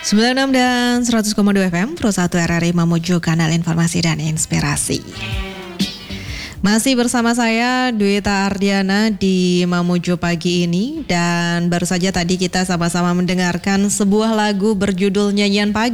96 dan 100,2 FM, Pro 1 RRI Mamuju, kanal informasi dan inspirasi. Masih bersama saya Dwita Ardiana di Mamuju pagi ini, dan baru saja tadi kita sama-sama mendengarkan sebuah lagu berjudul Nyanyian Pagi